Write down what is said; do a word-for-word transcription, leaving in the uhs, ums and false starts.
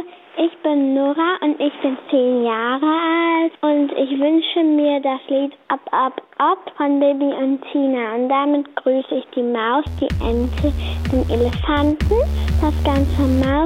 ich bin Nora und ich bin zehn Jahre alt und ich wünsche mir das Lied Ab, Ab, Ab von Bibi und Tina. Und damit grüße ich die Maus, die Ente, den Elefanten, das ganze Maus